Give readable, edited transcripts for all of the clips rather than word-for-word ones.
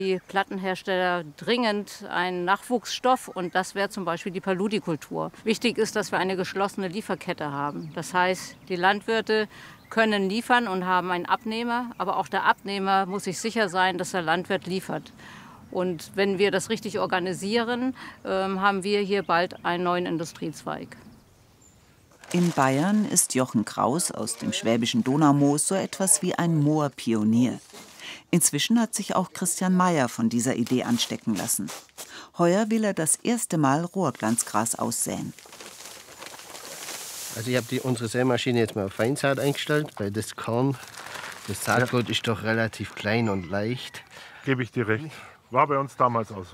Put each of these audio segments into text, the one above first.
Die Plattenhersteller dringend einen Nachwuchsstoff und das wäre zum Beispiel die Paludikultur. Wichtig ist, dass wir eine geschlossene Lieferkette haben. Das heißt, die Landwirte können liefern und haben einen Abnehmer, aber auch der Abnehmer muss sich sicher sein, dass der Landwirt liefert. Und wenn wir das richtig organisieren, haben wir hier bald einen neuen Industriezweig. In Bayern ist Jochen Kraus aus dem schwäbischen Donaumoos so etwas wie ein Moorpionier. Inzwischen hat sich auch Christian Mayer von dieser Idee anstecken lassen. Heuer will er das erste Mal Rohrglanzgras aussäen. Also ich habe unsere Sämaschine jetzt mal auf Feinsaat eingestellt, weil das Korn, das Saatgut ist doch relativ klein und leicht. Gebe ich dir recht. War bei uns damals auch so.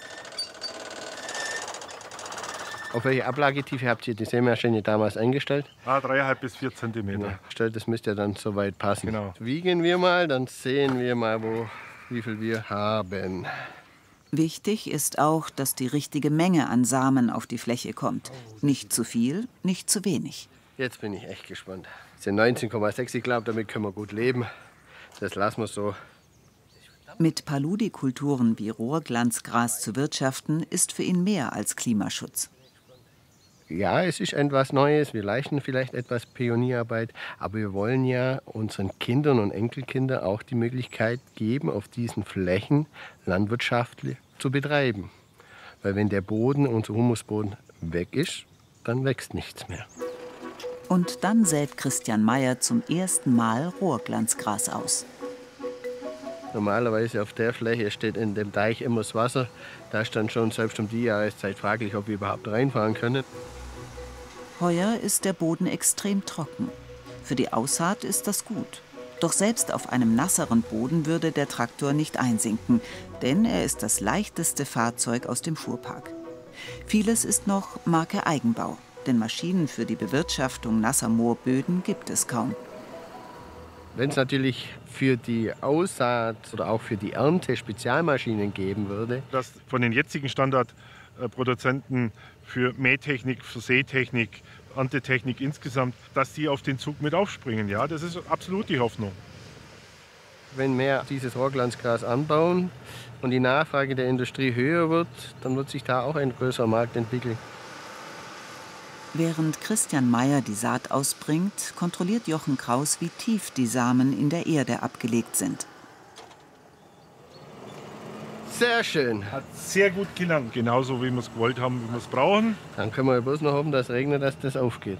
Auf welche Ablagetiefe habt ihr die Sämaschine damals eingestellt? 3,5 bis 4 Zentimeter. Das müsste ja dann soweit passen. Genau. Wiegen wir mal, dann sehen wir mal, wie viel wir haben. Wichtig ist auch, dass die richtige Menge an Samen auf die Fläche kommt. Nicht zu viel, nicht zu wenig. Jetzt bin ich echt gespannt. Das sind 19,6, ich glaube, damit können wir gut leben. Das lassen wir so. Mit Paludikulturen wie Rohrglanzgras zu wirtschaften, ist für ihn mehr als Klimaschutz. Ja, es ist etwas Neues, wir leisten vielleicht etwas Pionierarbeit, aber wir wollen ja unseren Kindern und Enkelkindern auch die Möglichkeit geben, auf diesen Flächen Landwirtschaft zu betreiben. Weil wenn der Boden, unser Humusboden, weg ist, dann wächst nichts mehr. Und dann sät Christian Mayer zum ersten Mal Rohrglanzgras aus. Normalerweise auf der Fläche steht in dem Teich immer das Wasser. Da ist dann schon selbst um die Jahreszeit fraglich, ob wir überhaupt reinfahren können. Heuer ist der Boden extrem trocken. Für die Aussaat ist das gut. Doch selbst auf einem nasseren Boden würde der Traktor nicht einsinken, denn er ist das leichteste Fahrzeug aus dem Fuhrpark. Vieles ist noch Marke Eigenbau, denn Maschinen für die Bewirtschaftung nasser Moorböden gibt es kaum. Wenn es natürlich für die Aussaat oder auch für die Ernte Spezialmaschinen geben würde. Dass von den jetzigen Standardproduzenten für Mähtechnik, für Sätechnik, Erntetechnik insgesamt, dass die auf den Zug mit aufspringen. Ja, das ist absolut die Hoffnung. Wenn mehr dieses Rohrglanzgras anbauen und die Nachfrage der Industrie höher wird, dann wird sich da auch ein größerer Markt entwickeln. Während Christian Mayer die Saat ausbringt, kontrolliert Jochen Kraus, wie tief die Samen in der Erde abgelegt sind. Sehr schön. Hat sehr gut gelangt, genauso wie wir es gewollt haben, wie wir es brauchen. Dann können wir bloß noch hoffen, dass es regnet, dass das aufgeht.